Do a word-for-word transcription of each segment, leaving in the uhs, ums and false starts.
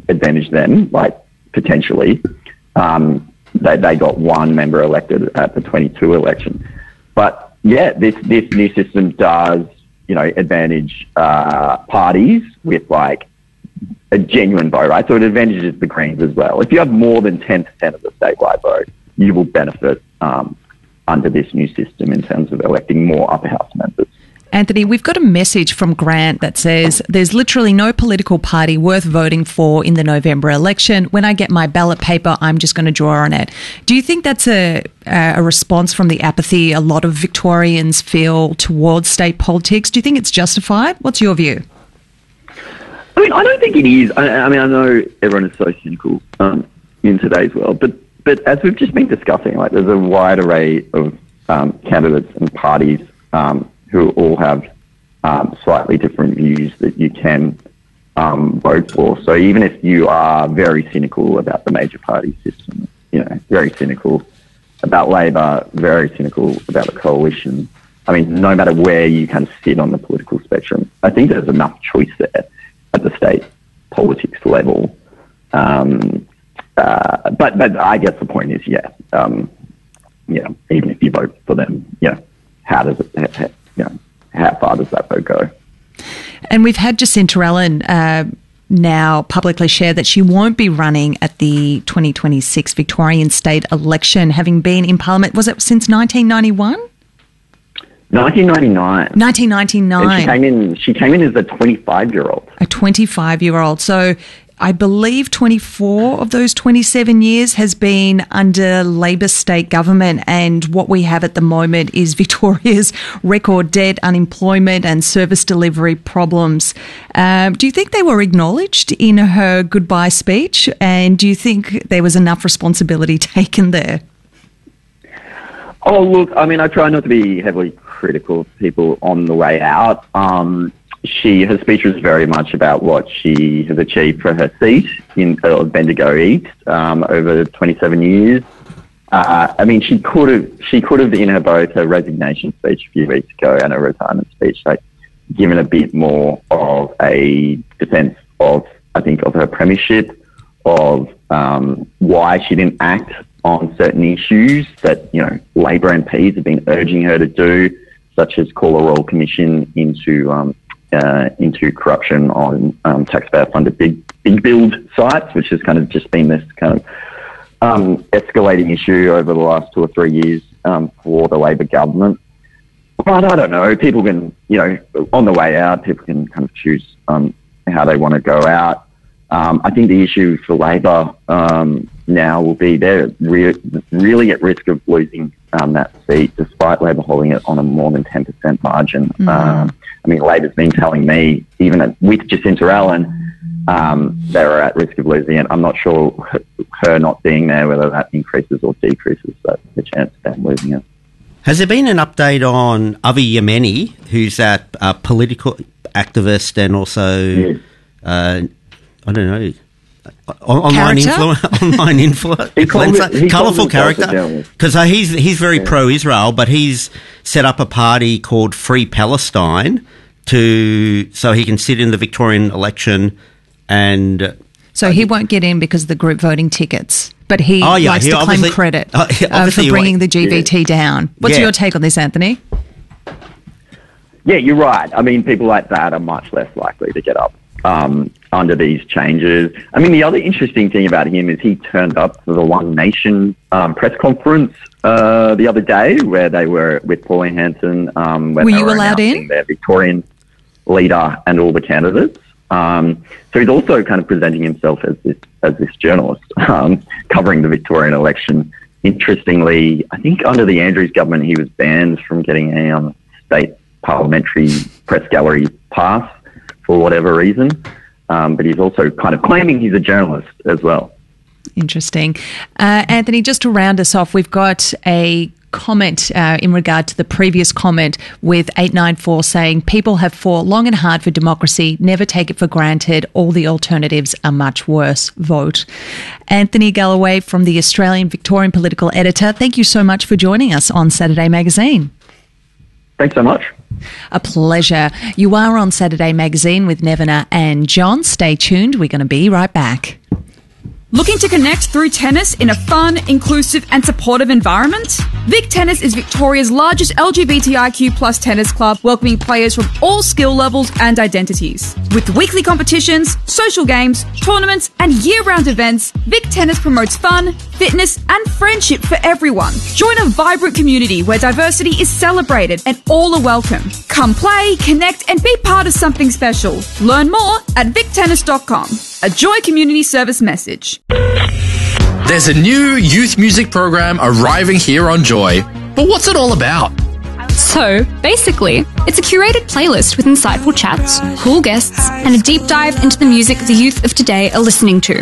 advantaged them, like potentially. Um, they, they got one member elected at the twenty-two election. But yeah, this, this new system does, you know, advantage uh, parties with like a genuine vote, right? So it advantages the Greens as well. If you have more than ten percent of the statewide vote, you will benefit um, under this new system in terms of electing more upper house members. Anthony, we've got a message from Grant that says there's literally no political party worth voting for in the November election. When I get my ballot paper, I'm just going to draw on it. Do you think that's a, a response from the apathy a lot of Victorians feel towards state politics? Do you think it's justified? What's your view? I mean, I don't think it is. I, I mean, I know everyone is so cynical um, in today's world, but but as we've just been discussing, like there's a wide array of um, candidates and parties um, who all have um, slightly different views that you can um, vote for. So even if you are very cynical about the major party system, you know, very cynical about Labor, very cynical about the coalition, I mean, no matter where you kind of sit on the political spectrum, I think there's enough choice there at the state politics level. Um, uh, but but I guess the point is, yeah, um, you know, even if you vote for them, you know, how does it, how, you know, how far does that vote go? And we've had Jacinta Allen uh, now publicly share that she won't be running at the twenty twenty-six Victorian state election, having been in Parliament, was it since nineteen ninety-one? nineteen ninety-nine. nineteen ninety-nine. And she came in. She came in as a twenty-five-year-old. A twenty-five-year-old. So I believe twenty-four of those twenty-seven years has been under Labor state government, and what we have at the moment is Victoria's record debt, unemployment, and service delivery problems. Um, do you think they were acknowledged in her goodbye speech, and do you think there was enough responsibility taken there? Oh, look, I mean, I try not to be heavily critical of people on the way out. Um, she, her speech was very much about what she has achieved for her seat in uh, Bendigo East um, over twenty-seven years. Uh, I mean, she could have, she could have, in her both her resignation speech a few weeks ago and her retirement speech, like given a bit more of a defence of, I think, of her premiership, of um, why she didn't act on certain issues that, you know, Labor M Ps have been urging her to do, such as call a royal commission into um, uh, into corruption on um, taxpayer-funded big big build sites, which has kind of just been this kind of um, escalating issue over the last two or three years um, for the Labor government. But I don't know. People can, you know, on the way out, people can kind of choose um, how they want to go out. Um, I think the issue for Labor um, now will be they're re- really at risk of losing um, that seat, despite Labor holding it on a more than ten percent margin. Mm-hmm. Um, I mean, Labor's been telling me, even at, with Jacinta Allen, um, they're at risk of losing it. I'm not sure her, her not being there, whether that increases or decreases that, the chance of them losing it. Has there been an update on Avi Yemeni, who's that uh, political activist and also, yes. uh, I don't know, online influence, online influencer, colourful character? Because uh, he's he's very yeah. pro-Israel, but he's set up a party called Free Palestine to so he can sit in the Victorian election and. So he won't get in because of the group voting tickets, but he oh, yeah, likes he to claim credit uh, uh, for bringing the G V T yeah. down. What's yeah. your take on this, Anthony? Yeah, you're right. I mean, people like that are much less likely to get up um, under these changes. I mean, the other interesting thing about him is he turned up for the One Nation um, press conference uh, the other day where they were with Pauline Hanson. Um, when were they you were allowed in? Their Victorian leader and all the candidates. Um, so he's also kind of presenting himself as this as this journalist um, covering the Victorian election. Interestingly, I think under the Andrews government, he was banned from getting a um, state parliamentary press gallery pass for whatever reason. Um, but he's also kind of claiming he's a journalist as well. Interesting. Uh, Anthony, just to round us off, we've got a comment uh, in regard to the previous comment with eight nine four saying people have fought long and hard for democracy, never take it for granted, all the alternatives are much worse, vote. Anthony Galloway from the Australian Victorian Political Editor, thank you so much for joining us on Saturday Magazine. Thanks so much. A pleasure. You are on Saturday Magazine with Nevena and John. Stay tuned. We're going to be right back. Looking to connect through tennis in a fun, inclusive and supportive environment? Vic Tennis is Victoria's largest L G B T I Q plus tennis club, welcoming players from all skill levels and identities. With weekly competitions, social games, tournaments and year-round events, Vic Tennis promotes fun, fitness and friendship for everyone. Join a vibrant community where diversity is celebrated and all are welcome. Come play, connect and be part of something special. Learn more at vic tennis dot com. A Joy Community Service message. There's a new youth music program arriving here on Joy. But what's it all about? So, basically, it's a curated playlist with insightful chats, cool guests, and a deep dive into the music the youth of today are listening to.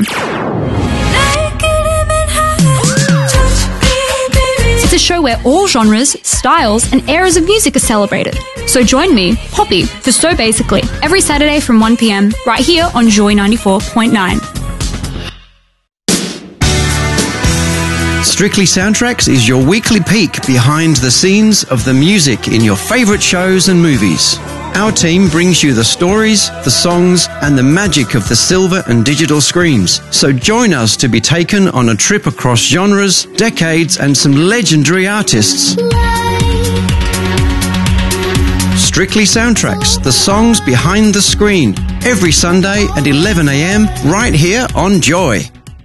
It's a show where all genres, styles, and eras of music are celebrated. So join me, Poppy, for So Basically, every Saturday from one p.m, right here on Joy ninety-four point nine. Strictly Soundtracks is your weekly peek behind the scenes of the music in your favourite shows and movies. Our team brings you the stories, the songs, and the magic of the silver and digital screens. So join us to be taken on a trip across genres, decades, and some legendary artists. Strictly Soundtracks, the songs behind the screen, every Sunday at eleven a.m, right here on Joy.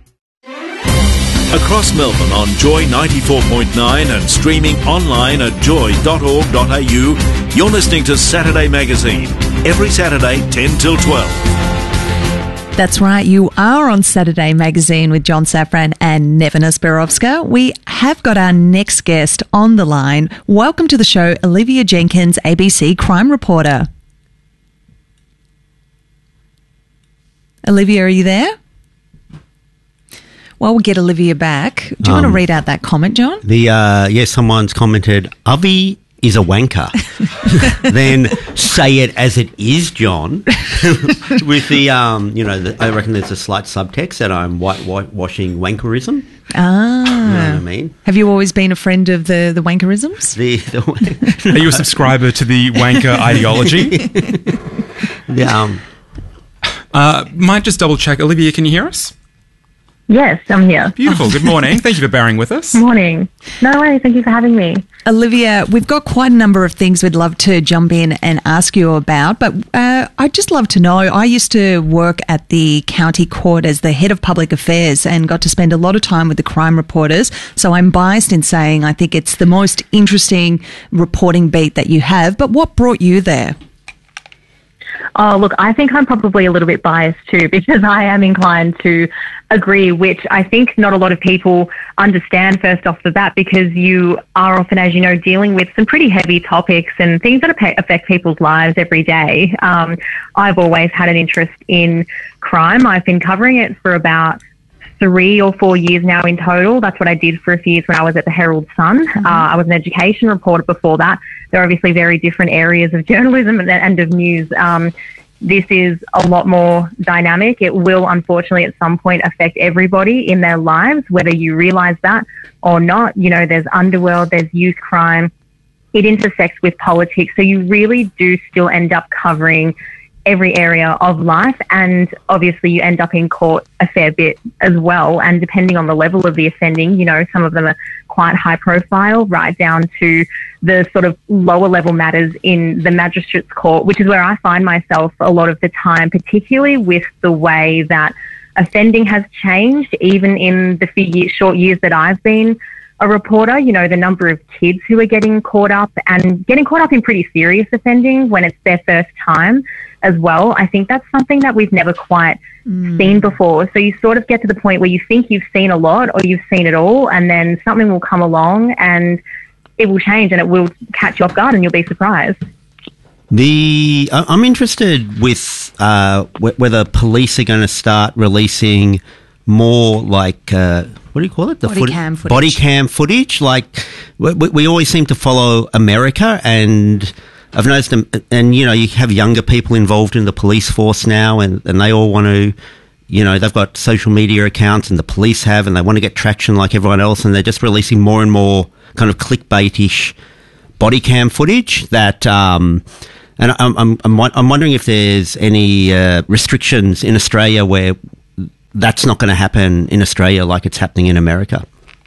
Across Melbourne on Joy ninety-four point nine and streaming online at joy dot org dot a u, you're listening to Saturday Magazine, every Saturday ten till twelve. That's right, you are on Saturday Magazine with John Safran and Nevena Spirovska. We have got our next guest on the line. Welcome to the show, Olivia Jenkins, A B C crime reporter. Olivia, are you there? While we get Olivia back, do you um, want to read out that comment, John? The uh, yes, someone's commented, Avi is a wanker. Then say it as it is, John. With the, um, you know, the, I reckon there's a slight subtext that I'm white, whitewashing wankerism. Ah. You know what I mean? Have you always been a friend of the, the wankerisms? The, the Are you a subscriber to the wanker ideology? Yeah. Um, uh, might just double check. Olivia, can you hear us? Yes, I'm here. Beautiful. Good morning. Thank you for bearing with us. Morning. No worries. Thank you for having me. Olivia, we've got quite a number of things we'd love to jump in and ask you about, but uh, I'd just love to know, I used to work at the county court as the head of public affairs and got to spend a lot of time with the crime reporters, so I'm biased in saying I think it's the most interesting reporting beat that you have, but what brought you there? Oh, look, I think I'm probably a little bit biased too, because I am inclined to agree, which I think not a lot of people understand first off the bat, because you are often, as you know, dealing with some pretty heavy topics and things that affect people's lives every day. Um, I've always had an interest in crime. I've been covering it for about three or four years now in total. That's what I did for a few years when I was at the Herald Sun. Mm-hmm. Uh, I was an education reporter before that. They're obviously very different areas of journalism and, and of news. Um, this is a lot more dynamic. It will, unfortunately, at some point affect everybody in their lives, whether you realise that or not. You know, there's underworld, there's youth crime. It intersects with politics. So you really do still end up covering every area of life, and obviously you end up in court a fair bit as well, and depending on the level of the offending, you know, some of them are quite high profile, right down to the sort of lower level matters in the magistrates court, which is where I find myself a lot of the time, particularly with the way that offending has changed, even in the few years, short years that I've been a reporter. You know, the number of kids who are getting caught up and getting caught up in pretty serious offending when it's their first time as well. I think that's something that we've never quite mm. seen before. So you sort of get to the point where you think you've seen a lot or you've seen it all, and then something will come along and it will change and it will catch you off guard and you'll be surprised. The I'm interested with uh, whether police are going to start releasing more like uh, what do you call it? The body foot- cam footage. Body cam footage. Like we, we always seem to follow America, and I've noticed them. And you know, you have younger people involved in the police force now, and, and they all want to. You know, they've got social media accounts, and the police have, and they want to get traction like everyone else, and they're just releasing more and more kind of clickbait-ish body cam footage that, um, and I'm, I'm, I'm, I'm wondering if there's any uh, restrictions in Australia where that's not going to happen in Australia like it's happening in America.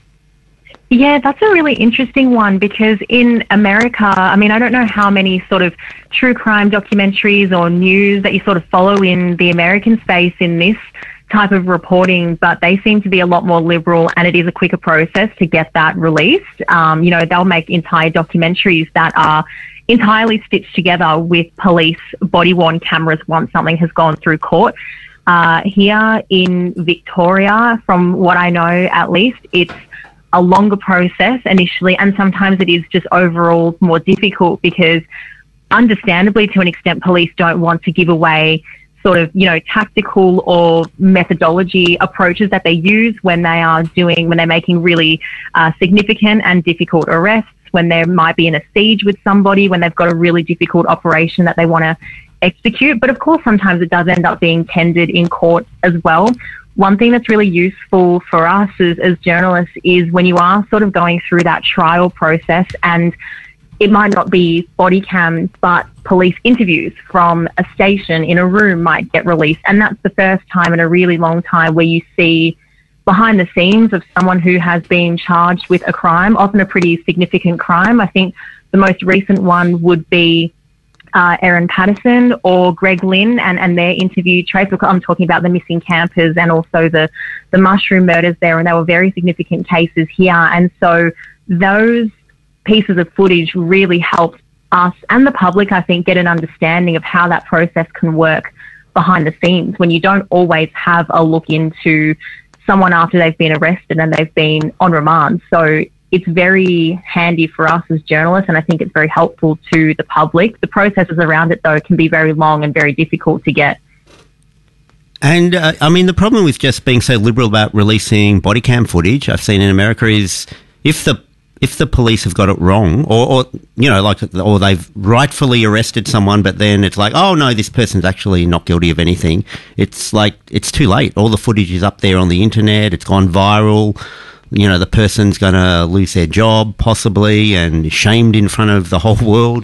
Yeah, that's a really interesting one because in America, I mean, I don't know how many sort of true crime documentaries or news that you sort of follow in the American space in this type of reporting, but they seem to be a lot more liberal and it is a quicker process to get that released. Um, you know, they'll make entire documentaries that are entirely stitched together with police body-worn cameras once something has gone through court. Uh, here in Victoria, from what I know at least, it's a longer process initially, and sometimes it is just overall more difficult because understandably to an extent police don't want to give away sort of, you know, tactical or methodology approaches that they use when they are doing, when they're making really uh, significant and difficult arrests, when there might be in a siege with somebody, when they've got a really difficult operation that they want to execute. But of course, sometimes it does end up being tendered in court as well. One thing that's really useful for us as, as journalists is when you are sort of going through that trial process, and it might not be body cams, but police interviews from a station in a room might get released. And that's the first time in a really long time where you see behind the scenes of someone who has been charged with a crime, often a pretty significant crime. I think the most recent one would be Uh, Erin Patterson or Greg Lynn and, and their interview trace. I'm talking about the missing campers and also the, the mushroom murders there, and they were very significant cases here. And so those pieces of footage really helped us and the public, I think, get an understanding of how that process can work behind the scenes when you don't always have a look into someone after they've been arrested and they've been on remand. So it's very handy for us as journalists, and I think it's very helpful to the public. The processes around it, though, can be very long and very difficult to get. And, uh, I mean, the problem with just being so liberal about releasing body cam footage I've seen in America is if the if the police have got it wrong or, or, you know, like, or they've rightfully arrested someone, but then it's like, oh, no, this person's actually not guilty of anything. It's like, it's too late. All the footage is up there on the internet. It's gone viral. You know, the person's going to lose their job possibly and shamed in front of the whole world.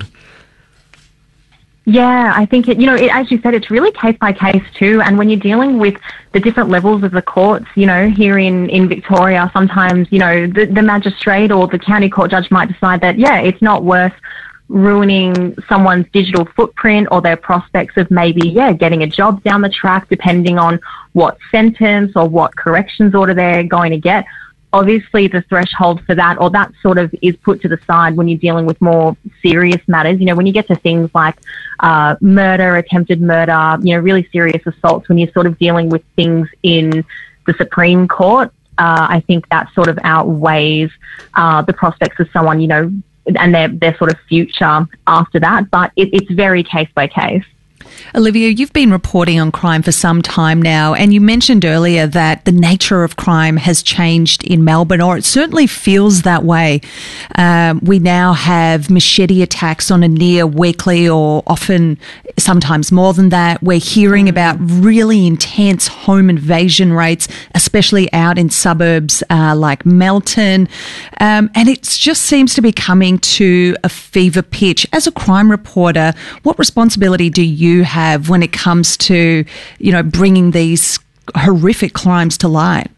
Yeah, I think, it, you know, it, as you said, it's really case by case too. And when you're dealing with the different levels of the courts, you know, here in, in Victoria, sometimes, you know, the, the magistrate or the county court judge might decide that, yeah, it's not worth ruining someone's digital footprint or their prospects of maybe, yeah, getting a job down the track, depending on what sentence or what corrections order they're going to get. Obviously, the threshold for that, or that sort of is put to the side when you're dealing with more serious matters. You know, when you get to things like uh, murder, attempted murder, you know, really serious assaults, when you're sort of dealing with things in the Supreme Court, uh, I think that sort of outweighs uh, the prospects of someone, you know, and their, their sort of future after that. But it, it's very case by case. Olivia, you've been reporting on crime for some time now, and you mentioned earlier that the nature of crime has changed in Melbourne, or it certainly feels that way. Um, we now have machete attacks on a near weekly or often sometimes more than that. We're hearing about really intense home invasion rates, especially out in suburbs uh, like Melton. Um, and it just seems to be coming to a fever pitch. As a crime reporter, what responsibility do you have when it comes to, you know, bringing these horrific crimes to light?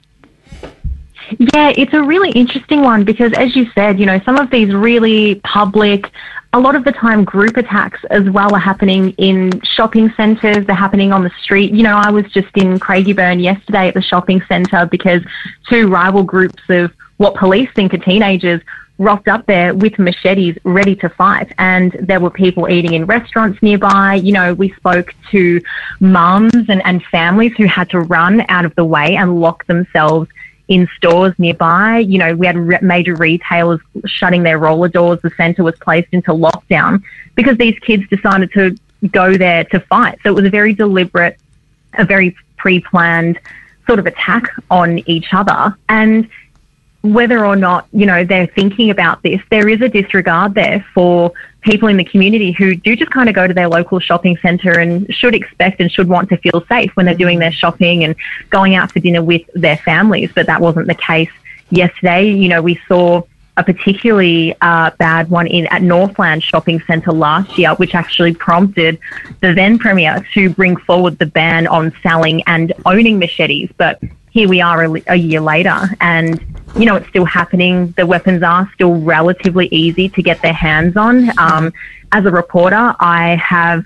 Yeah, it's a really interesting one because, as you said, you know, some of these really public, a lot of the time group attacks as well are happening in shopping centres. They're happening on the street. You know, I was just in Craigieburn yesterday at the shopping centre because two rival groups of what police think are teenagers rocked up there with machetes ready to fight, and there were people eating in restaurants nearby. You know, we spoke to mums and, and families who had to run out of the way and lock themselves in stores nearby. You know, we had re- major retailers shutting their roller doors. The centre was placed into lockdown because these kids decided to go there to fight. So it was a very deliberate, a very pre-planned sort of attack on each other. And whether or not, you know, they're thinking about this, there is a disregard there for people in the community who do just kind of go to their local shopping centre and should expect and should want to feel safe when they're doing their shopping and going out for dinner with their families. But that wasn't the case yesterday. You know, we saw a particularly uh, bad one in at Northland Shopping Centre last year, which actually prompted the then Premier to bring forward the ban on selling and owning machetes. But here we are a, a year later, and, you know, it's still happening. The weapons are still relatively easy to get their hands on. Um, as a reporter, I have,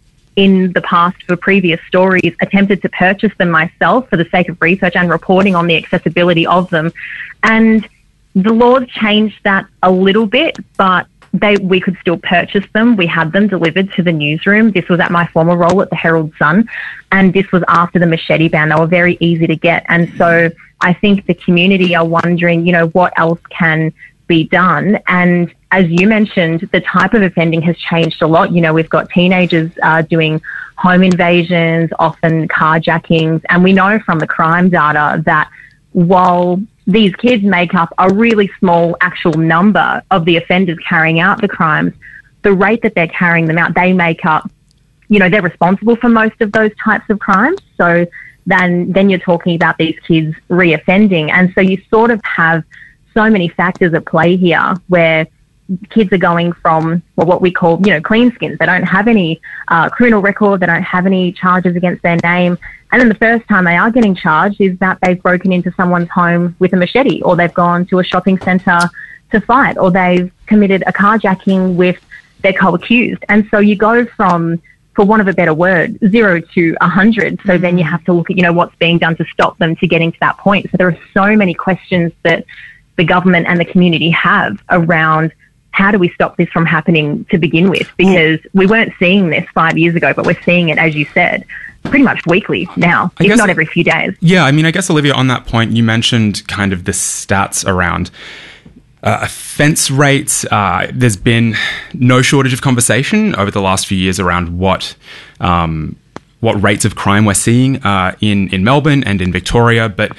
in the past for previous stories, attempted to purchase them myself for the sake of research and reporting on the accessibility of them. And the laws changed that a little bit, but they we could still purchase them. We had them delivered to the newsroom. This was at my former role at the Herald Sun, and this was after the machete ban. They were very easy to get. And so I think the community are wondering, you know, what else can be done. And as you mentioned, the type of offending has changed a lot. You know, we've got teenagers uh, doing home invasions, often carjackings, and we know from the crime data that while these kids make up a really small actual number of the offenders carrying out the crimes, the rate that they're carrying them out, they make up, you know, they're responsible for most of those types of crimes. So then, then you're talking about these kids reoffending. And so you sort of have so many factors at play here where kids are going from, well, what we call, you know, clean skins. They don't have any uh, criminal record. They don't have any charges against their name. And then the first time they are getting charged is that they've broken into someone's home with a machete, or they've gone to a shopping centre to fight, or they've committed a carjacking with their co-accused. And so you go from, for want of a better word, zero to a hundred. So then you have to look at, you know, what's being done to stop them to getting to that point. So there are so many questions that the government and the community have around how do we stop this from happening to begin with? Because we weren't seeing this five years ago, but we're seeing it, as you said, pretty much weekly now, I if guess, not every few days. Yeah, I mean, I guess, Olivia, on that point, you mentioned kind of the stats around uh, offence rates. Uh, there's been no shortage of conversation over the last few years around what um, what rates of crime we're seeing uh, in, in Melbourne and in Victoria, but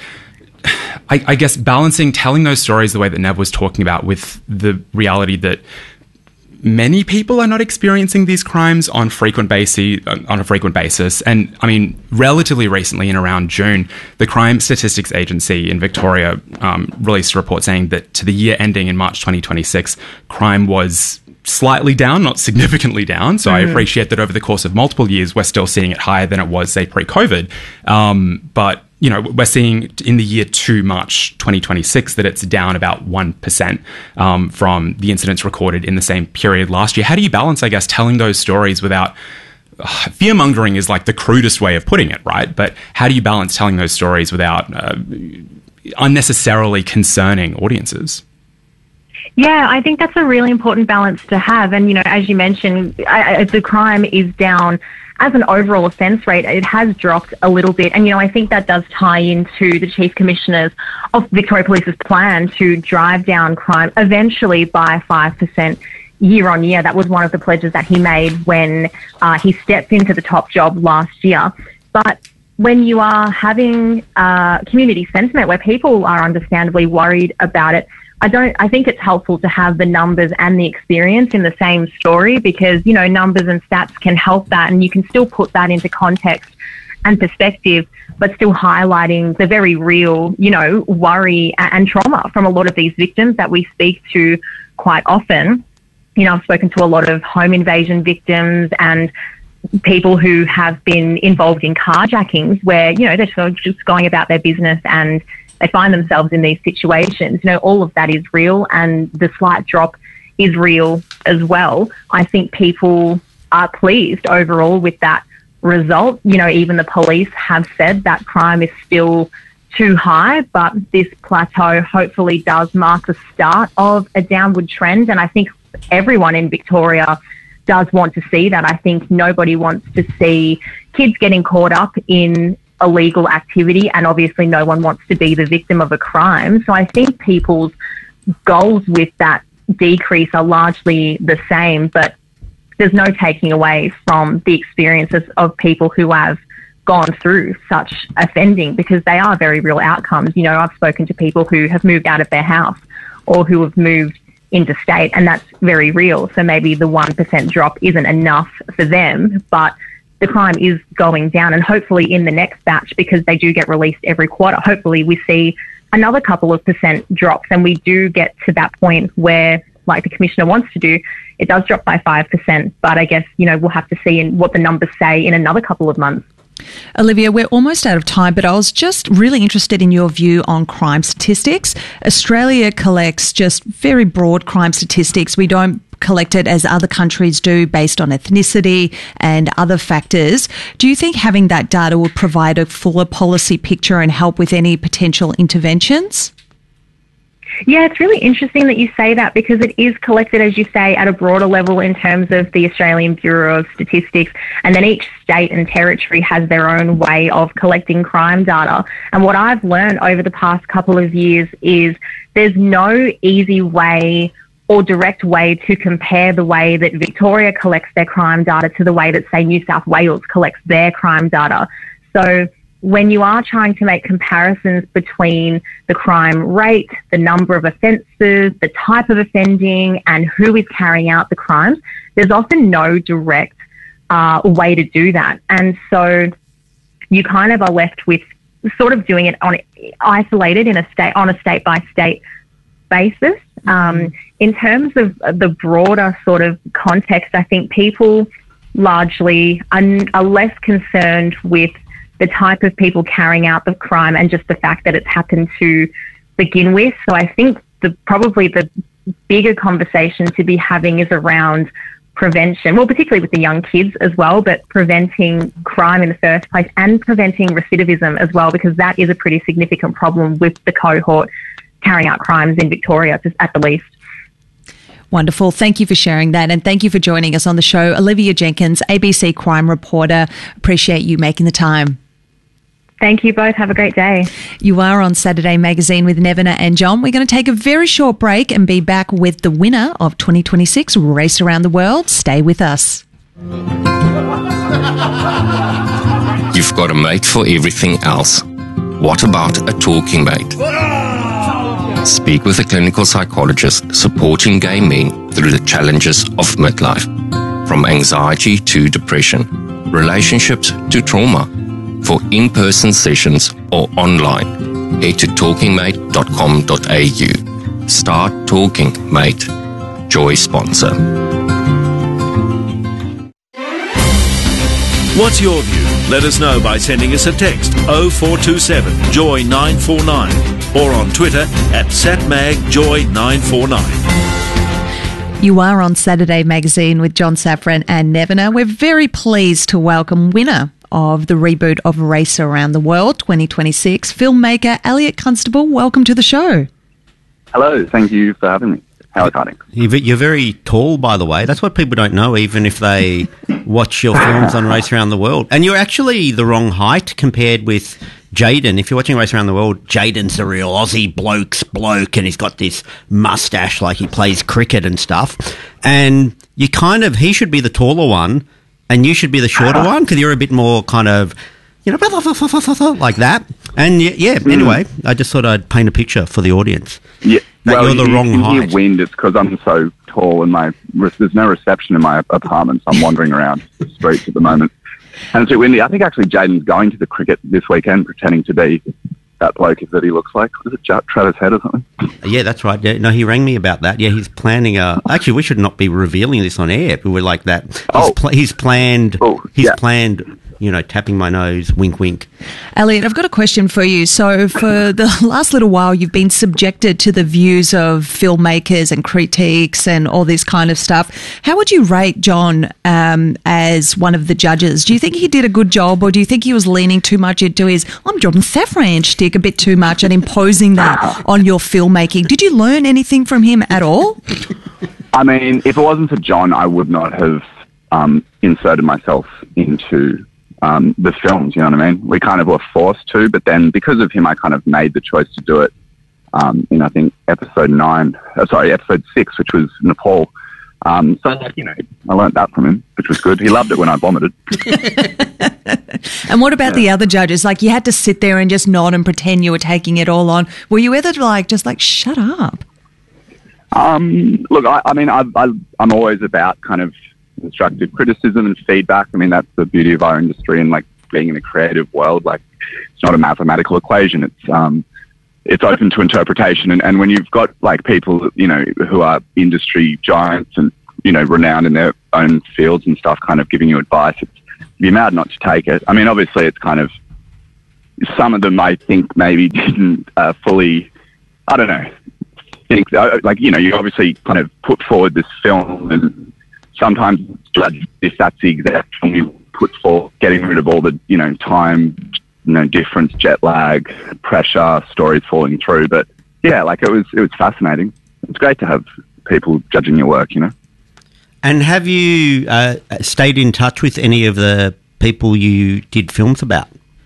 I, I guess balancing telling those stories the way that Nev was talking about with the reality that many people are not experiencing these crimes on frequent basis, on a frequent basis. And I mean, relatively recently, in around June, the Crime Statistics Agency in Victoria um, released a report saying that to the year ending in March twenty twenty-six, crime was slightly down, not significantly down. So mm. I appreciate that over the course of multiple years, we're still seeing it higher than it was, say, pre-COVID. Um, but you know, we're seeing in the year to March twenty twenty-six that it's down about one percent um, from the incidents recorded in the same period last year. How do you balance, I guess, telling those stories without... Uh, fear-mongering is like the crudest way of putting it, right? But how do you balance telling those stories without uh, unnecessarily concerning audiences? Yeah, I think that's a really important balance to have. And, you know, as you mentioned, I, I, the crime is down. As an overall offence rate, it has dropped a little bit. And, you know, I think that does tie into the Chief Commissioner's of Victoria Police's plan to drive down crime eventually by five percent year on year. That was one of the pledges that he made when uh, he stepped into the top job last year. But when you are having uh, community sentiment where people are understandably worried about it, I don't, I think it's helpful to have the numbers and the experience in the same story because, you know, numbers and stats can help that and you can still put that into context and perspective, but still highlighting the very real, you know, worry and trauma from a lot of these victims that we speak to quite often. You know, I've spoken to a lot of home invasion victims and people who have been involved in carjackings where, you know, they're sort of just going about their business and they find themselves in these situations. You know, all of that is real and the slight drop is real as well. I think people are pleased overall with that result. You know, even the police have said that crime is still too high, but this plateau hopefully does mark the start of a downward trend. And I think everyone in Victoria does want to see that. I think nobody wants to see kids getting caught up in illegal activity, and obviously no one wants to be the victim of a crime. So I think people's goals with that decrease are largely the same, but there's no taking away from the experiences of people who have gone through such offending because they are very real outcomes. You know, I've spoken to people who have moved out of their house or who have moved interstate, and that's very real. So maybe the one percent drop isn't enough for them, but the crime is going down, and hopefully in the next batch, because they do get released every quarter, hopefully we see another couple of percent drops, and we do get to that point where, like the Commissioner wants to do, it does drop by five percent. But I guess, you know, we'll have to see in what the numbers say in another couple of months. Olivia, we're almost out of time, but I was just really interested in your view on crime statistics. Australia collects just very broad crime statistics. We don't collect it as other countries do based on ethnicity and other factors. Do you think having that data would provide a fuller policy picture and help with any potential interventions? Yeah, it's really interesting that you say that, because it is collected, as you say, at a broader level in terms of the Australian Bureau of Statistics, and then each state and territory has their own way of collecting crime data. And what I've learned over the past couple of years is there's no easy way or direct way to compare the way that Victoria collects their crime data to the way that, say, New South Wales collects their crime data. So when you are trying to make comparisons between the crime rate, the number of offences, the type of offending, and who is carrying out the crimes, there's often no direct uh, way to do that. And so you kind of are left with sort of doing it on isolated in a state on a state by state basis. Um, in terms of the broader sort of context, I think people largely are, are less concerned with the type of people carrying out the crime and just the fact that it's happened to begin with. So I think the probably the bigger conversation to be having is around prevention, well, particularly with the young kids as well, but preventing crime in the first place and preventing recidivism as well, because that is a pretty significant problem with the cohort carrying out crimes in Victoria, just at the least. Wonderful. Thank you for sharing that, and thank you for joining us on the show. Olivia Jenkins, A B C crime reporter. Appreciate you making the time. Thank you both. Have a great day. You are on Saturday Magazine with Nevena and John. We're going to take a very short break and be back with the winner of twenty twenty-six Race Around the World. Stay with us. You've got a mate for everything else. What about a talking mate? Speak with a clinical psychologist supporting gay men through the challenges of midlife. From anxiety to depression, relationships to trauma. For in-person sessions or online, head to talking mate dot com dot a u. Start Talking Mate. Joy sponsor. What's your view? Let us know by sending us a text oh four two seven joy nine four nine or on Twitter at satmagjoy nine four nine. You are on Saturday Magazine with John Safran and Nevena. We're very pleased to welcome winner of the reboot of Race Around the World twenty twenty-six, filmmaker Elliot Constable. Welcome to the show. Hello, thank you for having me. How exciting. You're very tall, by the way. That's what people don't know, even if they watch your films on Race Around the World. And you're actually the wrong height compared with Jaden. If you're watching Race Around the World, Jaden's the real Aussie bloke's bloke, and he's got this mustache like he plays cricket and stuff. And you kind of, he should be the taller one, and you should be the shorter one, because you're a bit more kind of, you know, like that. And yeah, anyway, I just thought I'd paint a picture for the audience. Yeah, that well, you're the you, wrong you height. hear wind. It's because I'm so tall, and my there's no reception in my apartment, so I'm wandering around the streets at the moment. And it's a bit windy. I think actually Jaden's going to the cricket this weekend, pretending to be that bloke that he looks like. Was it Travis Head or something? Yeah, that's right. Yeah, no, he rang me about that. Yeah, he's planning a... Actually, we should not be revealing this on air. We're like that. He's, oh. pl- he's planned... Oh, he's yeah. planned... you know, tapping my nose, wink, wink. Elliot, I've got a question for you. So for the last little while, you've been subjected to the views of filmmakers and critiques and all this kind of stuff. How would you rate John um, as one of the judges? Do you think he did a good job, or do you think he was leaning too much into his, I'm John Safran shtick a bit too much and imposing that on your filmmaking? Did you learn anything from him at all? I mean, if it wasn't for John, I would not have um, inserted myself into... Um, the films, you know what I mean? We kind of were forced to, but then because of him, I kind of made the choice to do it um, in, I think, episode nine, uh, sorry, episode six, which was Nepal. Um, so, like, you know, I learned that from him, which was good. He loved it when I vomited. And what about yeah. the other judges? Like, you had to sit there and just nod and pretend you were taking it all on. Were you ever, like, just like, shut up? Um, look, I, I mean, I, I, I'm always about kind of constructive criticism and feedback. I mean, that's the beauty of our industry and like being in a creative world. Like, it's not a mathematical equation. It's um, it's open to interpretation. And, and when you've got like people, you know, who are industry giants and, you know, renowned in their own fields and stuff kind of giving you advice, it's, you'd be mad not to take it. I mean, obviously it's kind of, some of them I think maybe didn't uh, fully, I don't know, think, uh, like, you know, you obviously kind of put forward this film and sometimes judge if that's the exact film you put forward, getting rid of all the, you know, time, you know, difference, jet lag, pressure, stories falling through. But yeah, like it was, it was fascinating. It's great to have people judging your work, you know. And have you uh, stayed in touch with any of the people you did films about?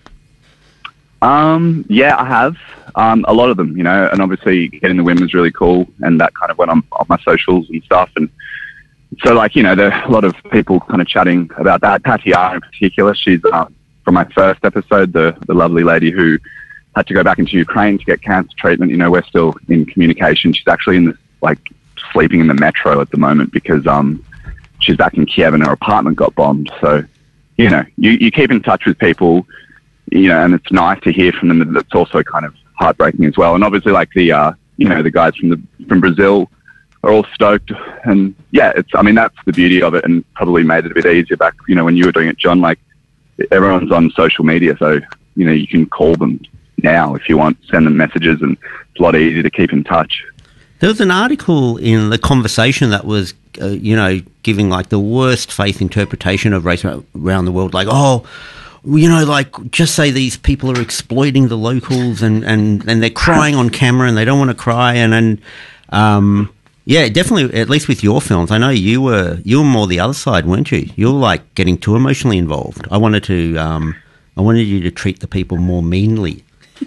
Um, yeah, I have. Um, a lot of them, you know, and obviously Getting the Wind was really cool, and that kind of went on, on my socials and stuff. And so, like, you know, there are a lot of people kind of chatting about that. Tatiana in particular, she's um, from my first episode, the, the lovely lady who had to go back into Ukraine to get cancer treatment. You know, we're still in communication. She's actually in this, like, sleeping in the metro at the moment because um, she's back in Kiev and her apartment got bombed. So, you know, you, you keep in touch with people, you know, and it's nice to hear from them. It's also kind of heartbreaking as well. And obviously, like, the, uh, you know, the guys from the from Brazil are all stoked. And, yeah, it's, I mean, that's the beauty of it, and probably made it a bit easier back, you know, when you were doing it, John. Like, everyone's on social media, so, you know, you can call them now if you want, send them messages, and it's a lot easier to keep in touch. There was an article in The Conversation that was, uh, you know, giving like the worst faith interpretation of race around the world. Like, oh, you know, like just say these people are exploiting the locals and, and, and they're crying on camera and they don't want to cry. And, and um, yeah, definitely, at least with your films, I know you were you were more the other side, weren't you? You were like getting too emotionally involved. I wanted to, um, I wanted you to treat the people more meanly.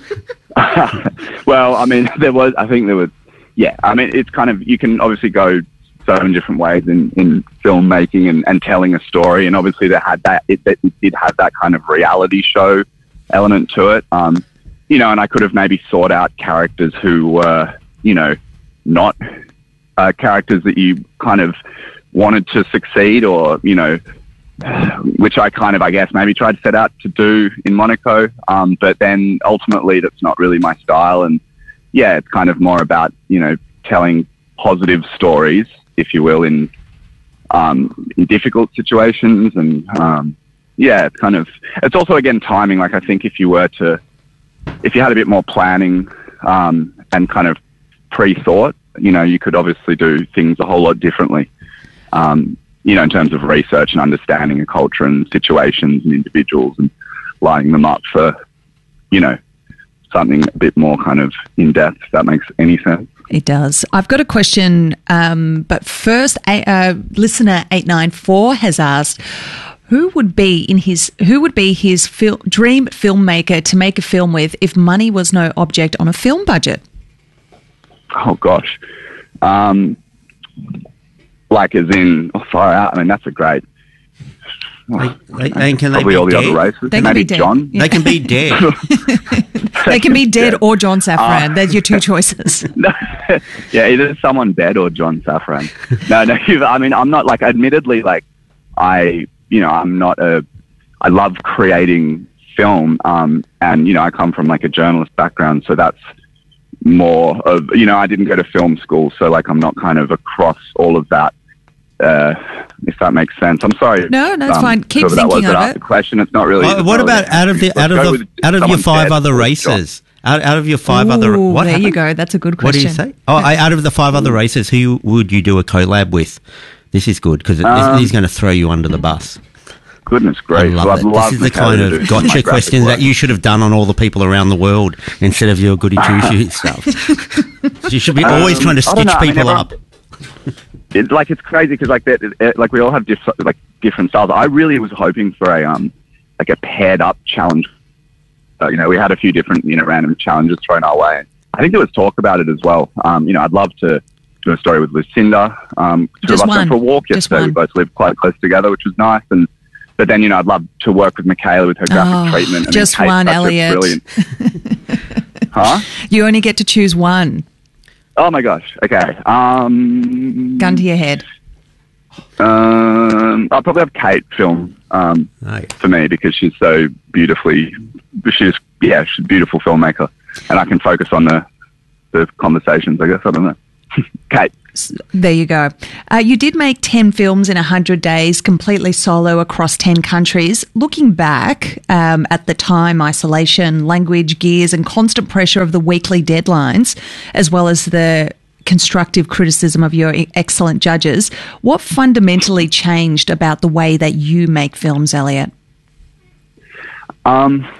Well, I mean, there was, I think there was, yeah, I mean, it's kind of, you can obviously go so many different ways in, in filmmaking and, and telling a story. And obviously they had that, it, it did have that kind of reality show element to it. Um, you know, and I could have maybe sought out characters who were, you know, not uh, characters that you kind of wanted to succeed, or, you know, which I kind of, I guess, maybe tried to set out to do in Monaco. Um, but then ultimately that's not really my style. And yeah, it's kind of more about, you know, telling positive stories, if you will, in um, in difficult situations. And um, yeah, it's kind of, it's also, again, timing. Like, I think if you were to, if you had a bit more planning um, and kind of pre-thought, you know, you could obviously do things a whole lot differently, um, you know, in terms of research and understanding a culture and situations and individuals and lining them up for, you know, something a bit more kind of in-depth, if that makes any sense. It does. I've got a question, um, but first, a, uh, listener eight nine four has asked, who would be in his who would be his fil- dream filmmaker to make a film with if money was no object on a film budget? Oh gosh, um, like as in oh, far out. I mean, that's a great. They, they, they, can Probably they be all the dead? other races. They can Maybe be dead. John. Yeah. They can be dead. They can be dead Yeah. or John Safran. Uh, They're your two choices. No, yeah, either someone dead or John Safran. No, no. you've- I mean, I'm not like. Admittedly, like I, you know, I'm not a. I love creating film, um, and you know, I come from like a journalist background, so that's more of. You know, I didn't go to film school, so like I'm not kind of across all of that. Uh, if that makes sense. I'm sorry. No, no, it's um, fine. Keep whoever that was thinking that of asked it. the question. It's not really. Uh, what about out of the out of Let's go the with out of your someone five dead other or races? Out, out of your five other Ooh, what there you happened? go. That's a good What do question. you say? Oh, I, out of the five other races, who would you do a collab with? This is good because Um, this is going to throw you under the bus. Goodness I gracious! love Well, I'd it. This love is the Michaela kind to of do some gotcha graphic questions work. that you should have done on all the people around the world instead of your goody two shoes stuff. You should be always Um, trying to I don't stitch know, I mean, people everyone- up. It, like it's crazy because like that, it, like we all have diff- like different styles. I really was hoping for a um like a paired up challenge. Uh, you know, we had a few different you know random challenges thrown our way. I think there was talk about it as well. Um, you know, I'd love to do a story with Lucinda. Um, two Just of us one. went for a walk Just yesterday. We one. both lived quite close together, which was nice. And but then you know, I'd love to work with Michaela with her graphic Oh, treatment. And just Kate's one, such a Elliot. Brilliant. Huh? You only get to choose one. Oh my gosh. Okay. Um, Gun to your head. Um, I'll probably have Kate film um, Right. for me because she's so beautifully, she's yeah, she's a beautiful filmmaker. and I can focus on the the conversations, I guess. I don't know. Kate. There you go. Uh, you did make ten films in one hundred days, completely solo across ten countries. Looking back um, at the time, isolation, language, gears, and constant pressure of the weekly deadlines, as well as the constructive criticism of your excellent judges, what fundamentally changed about the way that you make films, Elliot? Um,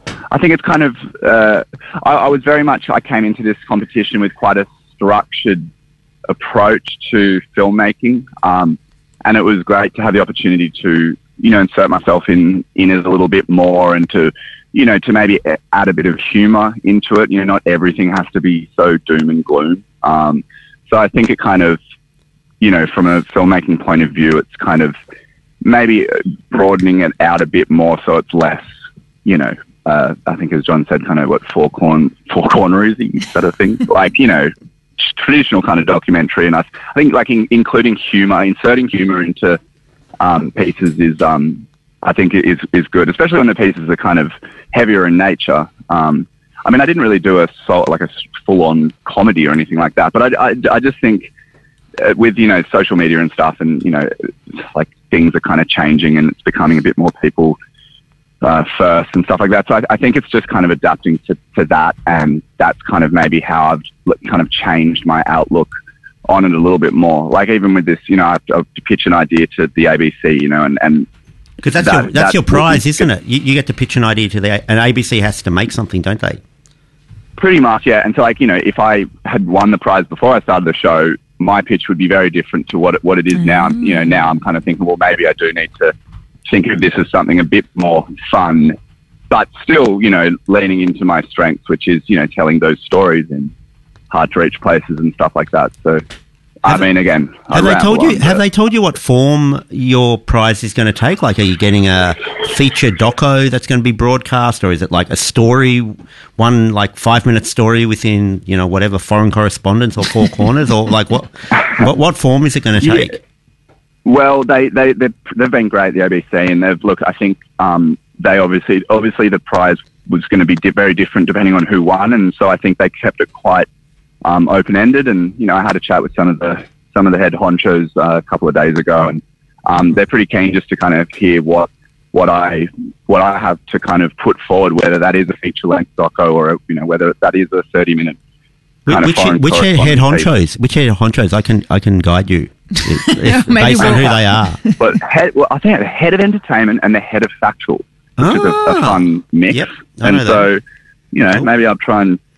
I think it's kind of, uh, I, I was very much, I came into this competition with quite a structured approach to filmmaking, um, and it was great to have the opportunity to, you know, insert myself in, in it a little bit more and to, you know, to maybe add a bit of humour into it. You know, not everything has to be so doom and gloom. Um, so I think it kind of, you know, from a filmmaking point of view, it's kind of maybe broadening it out a bit more so it's less, you know, uh, I think as John said, kind of what four corn four cornerisy sort of thing, like, you know, traditional kind of documentary. And I, I think like in, including humour, inserting humour into um, pieces is, um, I think is is good, especially when the pieces are kind of heavier in nature. Um, I mean, I didn't really do a sort like a full-on comedy or anything like that, but I, I, I just think uh, with, you know, social media and stuff, and, you know, like things are kind of changing and it's becoming a bit more people uh, first and stuff like that. So I, I think it's just kind of adapting to, to that, and that's kind of maybe how I've kind of changed my outlook on it a little bit more. Like even with this, you know, I have to, I have to pitch an idea to the A B C, you know, and, and because that's, that, your, that's, that's your prize, isn't it? You, you get to pitch an idea to the, and A B C has to make something, don't they? Pretty much, yeah. And so, like, you know, if I had won the prize before I started the show, my pitch would be very different to what it, what it is mm. now. You know, now I'm kind of thinking, well, maybe I do need to think of this as something a bit more fun, but still, you know, leaning into my strengths, which is, you know, telling those stories in hard to reach places and stuff like that. So, I mean, again, have they told you? Have they told you what form your prize is going to take? Like, are you getting a feature doco that's going to be broadcast, or is it like a story, one like five minute story within, you know, whatever Foreign Correspondence or Four Corners, or like what what what form is it going to take? Yeah. Well, they they they've, they've been great, the A B C, and they've look. I think um, they obviously obviously the prize was going to be di- very different depending on who won, and so I think they kept it quite Um, open-ended. And, you know, I had a chat with some of the some of the head honchos uh, a couple of days ago, and um, they're pretty keen just to kind of hear what what I what I have to kind of put forward, whether that is a feature-length doco or, you know, whether that is a thirty-minute kind which, of foreign which head, head honchos? piece. Which head honchos? I can I can guide you if, if, based on who they are. But head, well, I think the head of entertainment and the head of factual, which ah, is a, a fun mix. Yep, and so, that. you know, cool. maybe I'll try and.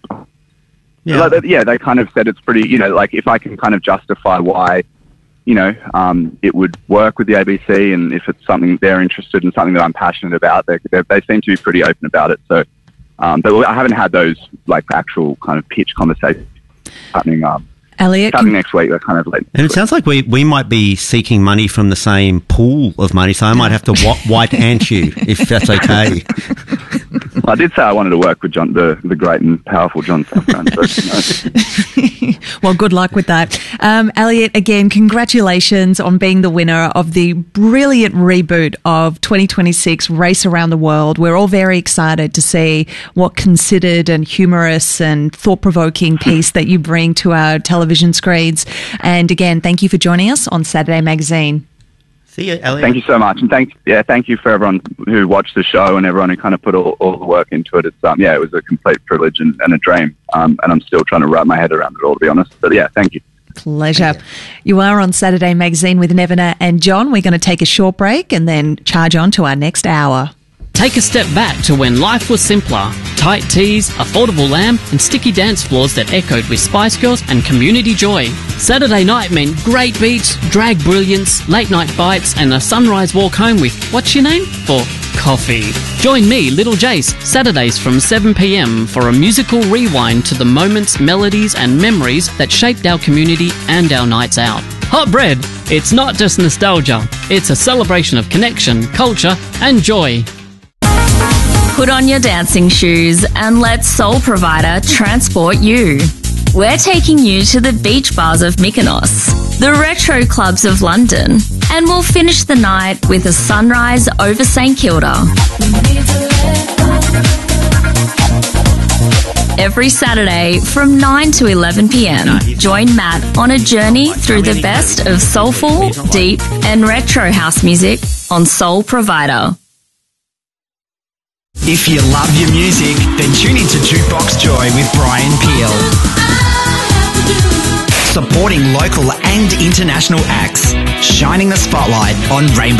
Yeah. Like, yeah, they kind of said it's pretty, you know, like if I can kind of justify why, you know, um, it would work with the A B C, and if it's something they're interested in, something that I'm passionate about, they they seem to be pretty open about it. So, um, but I haven't had those like actual kind of pitch conversations happening. Um, Elliot, starting next week, they're kind of late. And it sounds like we, we might be seeking money from the same pool of money, so I might have to wa- white ant you if that's okay. Well, I did say I wanted to work with John, the the great and powerful John Safran. So, you know. Well, good luck with that. Um, Elliot, again, congratulations on being the winner of the brilliant reboot of twenty twenty-six Race Around the World. We're all very excited to see what considered and humorous and thought-provoking piece that you bring to our television screens. And again, thank you for joining us on Saturday Magazine. See you, Elliot. Thank you so much, and thank yeah, thank you for everyone who watched the show and everyone who kind of put all, all the work into it. It's um, yeah, it was a complete privilege and, and a dream, um, and I'm still trying to wrap my head around it all, to be honest. But yeah, thank you. Pleasure. You. you are on Saturday Magazine with Nevena and John. We're going to take a short break and then charge on to our next hour. Take a step back to when life was simpler. Tight tees, affordable lamb, and sticky dance floors that echoed with Spice Girls and community joy. Saturday night meant great beats, drag brilliance, late night bites, and a sunrise walk home with, what's your name? For coffee. Join me, Little Jace, Saturdays from seven p.m. for a musical rewind to the moments, melodies, and memories that shaped our community and our nights out. Hot Bread. It's not just nostalgia. It's a celebration of connection, culture, and joy. Put on your dancing shoes and let Soul Provider transport you. We're taking you to the beach bars of Mykonos, the retro clubs of London, and we'll finish the night with a sunrise over St Kilda. Every Saturday from nine to eleven p.m. Join Matt on a journey through the best of soulful, deep, and retro house music on Soul Provider. If you love your music, then tune into Jukebox Joy with Brian Peel. Supporting local and international acts, shining the spotlight on Rainbow